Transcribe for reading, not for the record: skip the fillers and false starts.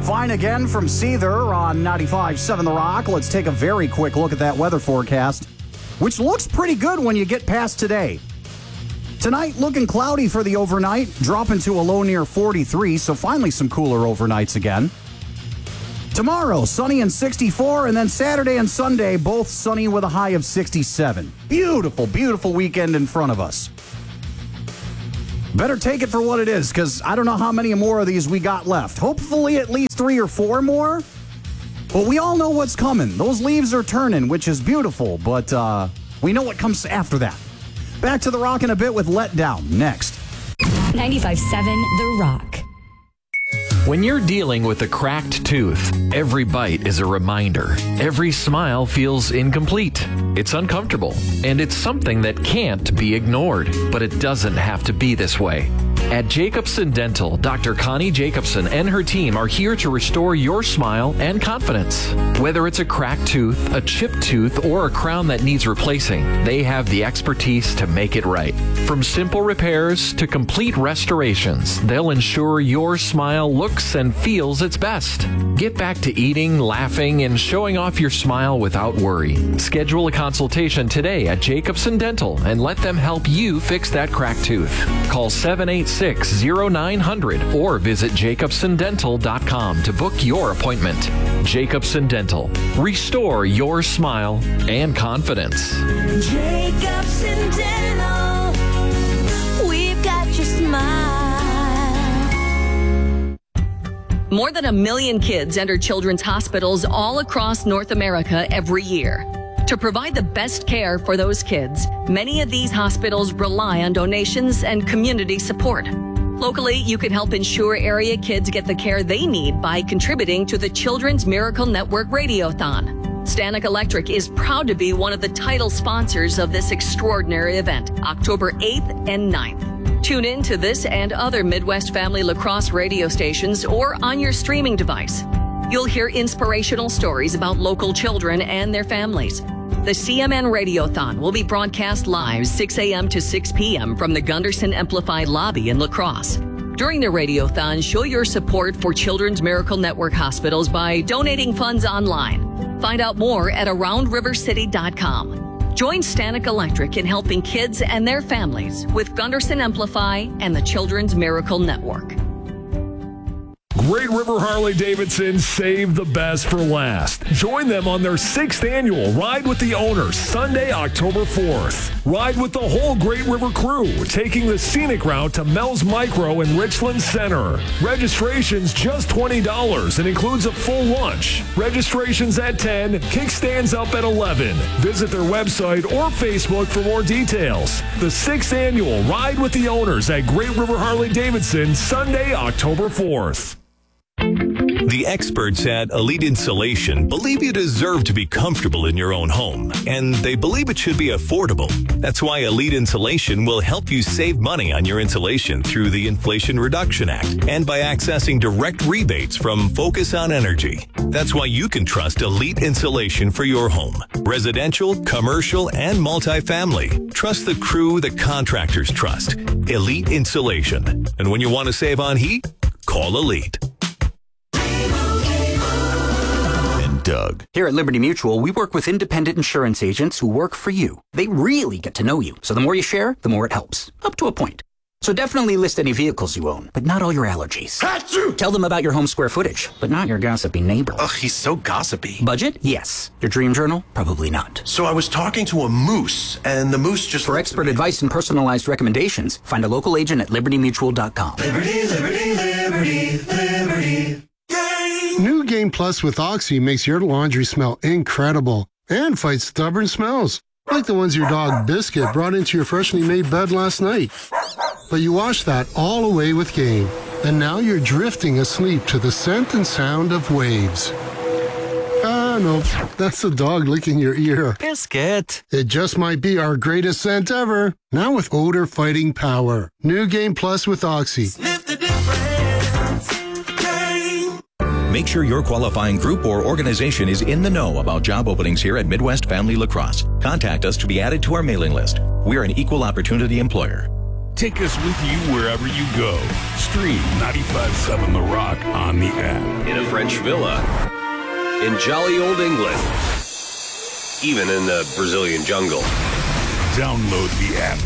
Fine again from Seether on 95.7 The Rock. Let's take a very quick look at that weather forecast, which looks pretty good when you get past today. Tonight, looking cloudy for the overnight, dropping to a low near 43, so finally some cooler overnights again. Tomorrow, sunny and 64, and then Saturday and Sunday, both sunny with a high of 67. Beautiful, beautiful weekend in front of us. Better take it for what it is, because I don't know how many more of these we got left. Hopefully at least 3 or 4 more. But we all know what's coming. Those leaves are turning, which is beautiful, but we know what comes after that. Back to The Rock in a bit with Let Down next. 95.7 The Rock. When you're dealing with a cracked tooth, every bite is a reminder. Every smile feels incomplete. It's uncomfortable, and it's something that can't be ignored. But it doesn't have to be this way. At Jacobson Dental, Dr. Connie Jacobson and her team are here to restore your smile and confidence. Whether it's a cracked tooth, a chipped tooth, or a crown that needs replacing, they have the expertise to make it right. From simple repairs to complete restorations, they'll ensure your smile looks and feels its best. Get back to eating, laughing, and showing off your smile without worry. Schedule a consultation today at Jacobson Dental and let them help you fix that cracked tooth. Call 786-0900 or visit jacobsondental.com to book your appointment. Jacobson Dental. Restore your smile and confidence. Jacobson Dental. We've got your smile. More than 1 million kids enter children's hospitals all across North America every year. To provide the best care for those kids, many of these hospitals rely on donations and community support. Locally, you can help ensure area kids get the care they need by contributing to the Children's Miracle Network Radiothon. Stanek Electric is proud to be one of the title sponsors of this extraordinary event, October 8th and 9th. Tune in to this and other Midwest Family Lacrosse radio stations or on your streaming device. You'll hear inspirational stories about local children and their families. The CMN Radiothon will be broadcast live 6 a.m. to 6 p.m. from the Gunderson Amplified Lobby in La Crosse. During the Radiothon, show your support for Children's Miracle Network hospitals by donating funds online. Find out more at AroundRiverCity.com. Join Stanek Electric in helping kids and their families with Gunderson Amplify and the Children's Miracle Network. Great River Harley-Davidson saved the best for last. Join them on their 6th annual Ride with the Owners, Sunday, October 4th. Ride with the whole Great River crew, taking the scenic route to Mel's Micro in Richland Center. Registration's just $20 and includes a full lunch. Registration's at 10, kickstands up at 11. Visit their website or Facebook for more details. The 6th annual Ride with the Owners at Great River Harley-Davidson, Sunday, October 4th. The experts at Elite Insulation believe you deserve to be comfortable in your own home, and they believe it should be affordable. That's why Elite Insulation will help you save money on your insulation through the Inflation Reduction Act and by accessing direct rebates from Focus on Energy. That's why you can trust Elite Insulation for your home. Residential, commercial, and multifamily. Trust the crew the contractors trust. Elite Insulation. And when you want to save on heat, call Elite. Doug. Here at Liberty Mutual, we work with independent insurance agents who work for you. They really get to know you. So the more you share, the more it helps. Up to a point. So definitely list any vehicles you own, but not all your allergies. Achoo! Tell them about your home square footage, but not your gossipy neighbor. Ugh, he's so gossipy. Budget? Yes. Your dream journal? Probably not. So I was talking to a moose, and the moose just... For expert advice and personalized recommendations, find a local agent at libertymutual.com. Liberty, liberty, liberty, liberty. New Game Plus with Oxy makes your laundry smell incredible and fights stubborn smells, like the ones your dog Biscuit brought into your freshly made bed last night. But you wash that all away with Game, and now you're drifting asleep to the scent and sound of waves. Ah, no, that's the dog licking your ear. Biscuit. It just might be our greatest scent ever, now with odor-fighting power. New Game Plus with Oxy. Sniff the difference. Make sure your qualifying group or organization is in the know about job openings here at Midwest Family Lacrosse. Contact us to be added to our mailing list. We're an equal opportunity employer. Take us with you wherever you go. Stream 95.7 The Rock on the app. In a French villa. In jolly old England. Even in the Brazilian jungle. Download the app